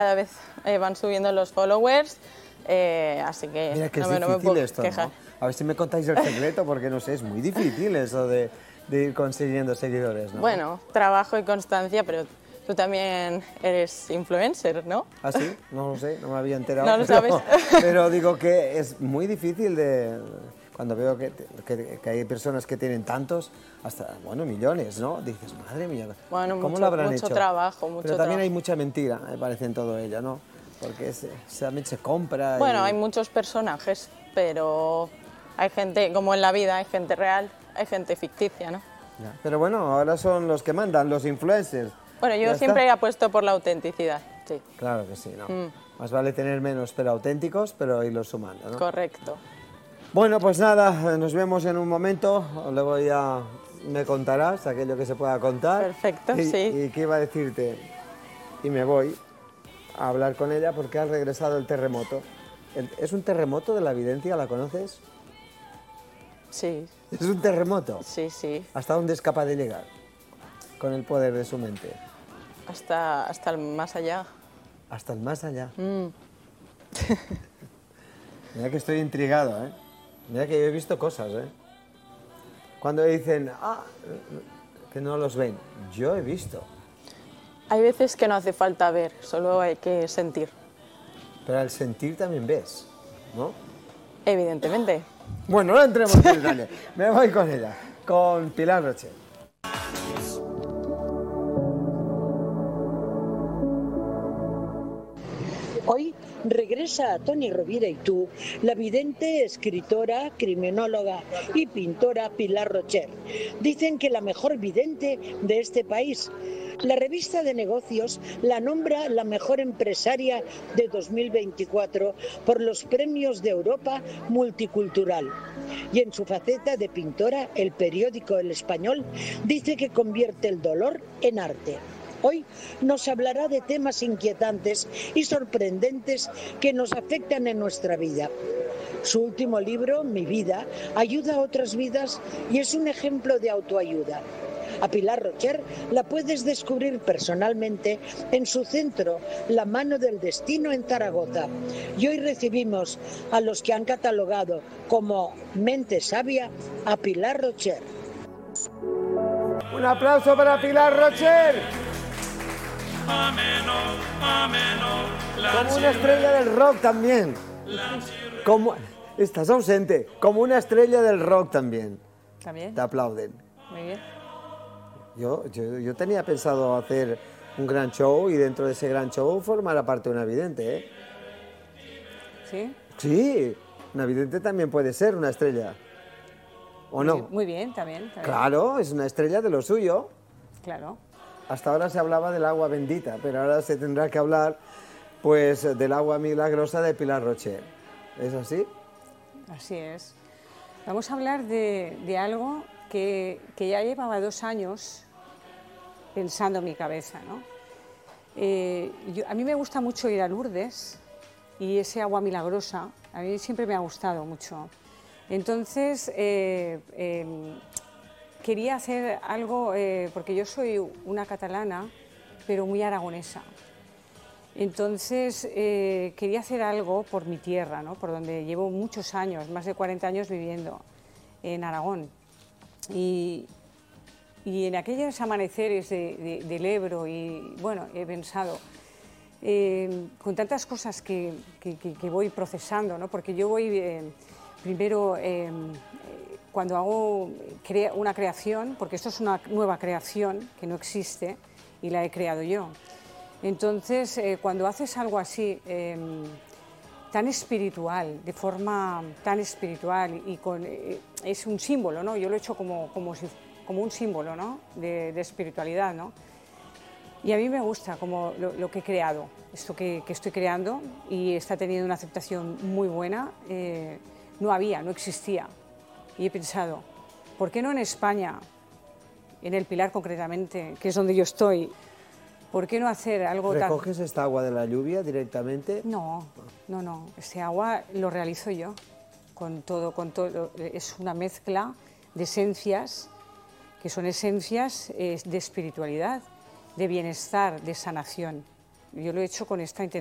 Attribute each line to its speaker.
Speaker 1: Cada vez van subiendo los followers, así que
Speaker 2: Mira que
Speaker 1: no
Speaker 2: es
Speaker 1: me
Speaker 2: difícil
Speaker 1: puedo
Speaker 2: esto,
Speaker 1: quejar.
Speaker 2: ¿no? A ver si me contáis el secreto, porque no sé, es muy difícil eso de ir consiguiendo seguidores, ¿no?
Speaker 1: Bueno, trabajo y constancia, pero tú también eres influencer, ¿no?
Speaker 2: ¿Ah, sí? No lo sé, no me había enterado.
Speaker 1: No lo sabes.
Speaker 2: Pero digo que es muy difícil cuando veo que hay personas que tienen tantos, hasta, bueno, millones, ¿no? Dices, madre mía,
Speaker 1: Bueno,
Speaker 2: ¿cómo lo habrán
Speaker 1: mucho
Speaker 2: hecho?
Speaker 1: trabajo, mucho
Speaker 2: Pero también
Speaker 1: trabajo.
Speaker 2: hay mucha mentira, me parece, en todo ello, ¿no? Porque también se compra.
Speaker 1: Bueno, hay muchos personajes, pero hay gente, como en la vida, hay gente real, hay gente ficticia, ¿no?
Speaker 2: Ya. Pero bueno, ahora son los que mandan, los influencers.
Speaker 1: Bueno, yo
Speaker 2: Ya
Speaker 1: siempre he
Speaker 2: está.
Speaker 1: apuesto por la autenticidad, sí.
Speaker 2: Claro que sí, ¿no? Más vale tener menos pero auténticos, pero irlos sumando, ¿no?
Speaker 1: Correcto.
Speaker 2: Bueno, pues nada, nos vemos en un momento, luego ya me contarás aquello que se pueda contar.
Speaker 1: Perfecto,
Speaker 2: y,
Speaker 1: sí.
Speaker 2: Y qué iba a decirte, y me voy a hablar con ella porque ha regresado el terremoto. ¿Es un terremoto de la evidencia? ¿La conoces?
Speaker 1: Sí,
Speaker 2: Es un terremoto.
Speaker 1: sí, sí.
Speaker 2: ¿Hasta dónde es capaz de llegar con el poder de su mente?
Speaker 1: Hasta el más allá.
Speaker 2: Hasta el más allá. Mira que estoy intrigado, ¿eh? Mira que yo he visto cosas, ¿eh? Cuando dicen, que no los ven, yo he visto.
Speaker 1: Hay veces que no hace falta ver, solo hay que sentir,
Speaker 2: Pero al sentir también ves, ¿no?
Speaker 1: evidentemente.
Speaker 2: Bueno, no entremos en detalle. Me voy con ella, con Pilar Rocher.
Speaker 3: Hoy regresa a Toni Rovira y tú, la vidente, escritora, criminóloga y pintora Pilar Rocher. Dicen que la mejor vidente de este país. La revista de negocios la nombra la mejor empresaria de 2024 por los premios de Europa Multicultural. Y en su faceta de pintora, el periódico El Español dice que convierte el dolor en arte. Hoy nos hablará de temas inquietantes y sorprendentes que nos afectan en nuestra vida. Su último libro, Mi vida, ayuda a otras vidas y es un ejemplo de autoayuda. A Pilar Rocher la puedes descubrir personalmente en su centro, La Mano del Destino en Zaragoza. Y hoy recibimos a los que han catalogado como mente sabia a Pilar Rocher.
Speaker 2: Un aplauso para Pilar Rocher. Como una estrella del rock también. Estás ausente. Como una estrella del rock también.
Speaker 1: ¿También?
Speaker 2: Te aplauden.
Speaker 1: Muy bien.
Speaker 2: Yo tenía pensado hacer un gran show y dentro de ese gran show formar parte de una vidente, ¿eh?
Speaker 1: ¿Sí?
Speaker 2: Sí, una vidente también puede ser una estrella. ¿O no?
Speaker 1: Muy bien, también.
Speaker 2: Claro, es una estrella de lo suyo.
Speaker 1: Claro.
Speaker 2: Hasta ahora se hablaba del agua bendita, pero ahora se tendrá que hablar, pues, del agua milagrosa de Pilar Rocher. ¿Es así?
Speaker 4: Así es. Vamos a hablar de algo que ya llevaba 2 años pensando en mi cabeza, ¿no? A mí me gusta mucho ir a Lourdes y ese agua milagrosa, a mí siempre me ha gustado mucho. Entonces, quería hacer algo, porque yo soy una catalana, pero muy aragonesa. Entonces, quería hacer algo por mi tierra, ¿no? Por donde llevo muchos años, más de 40 años viviendo, en Aragón. Y en aquellos amaneceres del Ebro, y bueno, he pensado, con tantas cosas que voy procesando, ¿no? Porque yo voy primero, cuando hago una creación, porque esto es una nueva creación que no existe y la he creado yo. Entonces, cuando haces algo así, tan espiritual, de forma tan espiritual y es un símbolo, ¿no? Yo lo he hecho como un símbolo, ¿no? de espiritualidad, ¿no? Y a mí me gusta como lo que he creado, esto que estoy creando, y está teniendo una aceptación muy buena. No existía. Y he pensado, ¿por qué no en España, en el Pilar concretamente, que es donde yo estoy? ¿Por qué no hacer algo tan...?
Speaker 2: ¿Recoges esta agua de la lluvia directamente?
Speaker 4: No. Este agua lo realizo yo, con todo. Es una mezcla de esencias, que son esencias de espiritualidad, de bienestar, de sanación. Yo lo he hecho con esta intención.